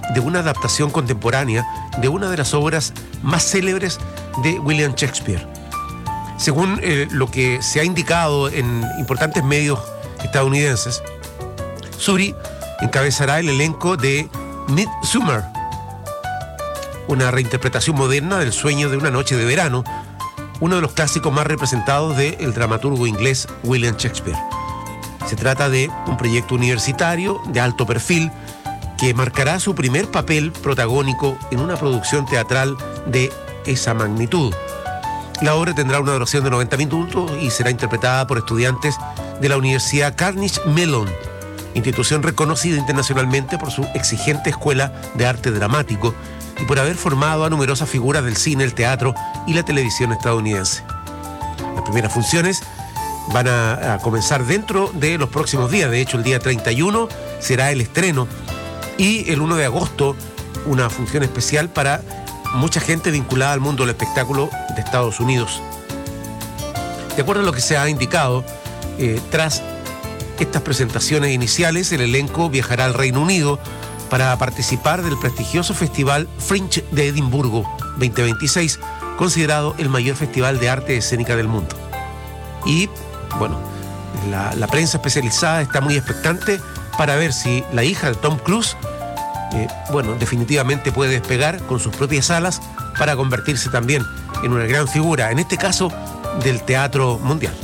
de una adaptación contemporánea de una de las obras más célebres de William Shakespeare. Según lo que se ha indicado en importantes medios estadounidenses, Suri encabezará el elenco de Midsummer, una reinterpretación moderna del Sueño de una noche de verano, uno de los clásicos más representados del dramaturgo inglés William Shakespeare. Se trata de un proyecto universitario de alto perfil que marcará su primer papel protagónico en una producción teatral de esa magnitud. La obra tendrá una duración de 90 minutos y será interpretada por estudiantes de la Universidad Carnegie Mellon, institución reconocida internacionalmente por su exigente escuela de arte dramático y por haber formado a numerosas figuras del cine, el teatro y la televisión estadounidense. Las primeras funciones van a comenzar dentro de los próximos días. De hecho, el día 31 será el estreno y el 1 de agosto una función especial para mucha gente vinculada al mundo del espectáculo de Estados Unidos. De acuerdo a lo que se ha indicado, tras estas presentaciones iniciales, el elenco viajará al Reino Unido para participar del prestigioso Festival Fringe de Edimburgo 2026, considerado el mayor festival de arte escénica del mundo. Y, bueno, la prensa especializada está muy expectante para ver si la hija de Tom Cruise, definitivamente puede despegar con sus propias alas para convertirse también en una gran figura, en este caso del teatro mundial.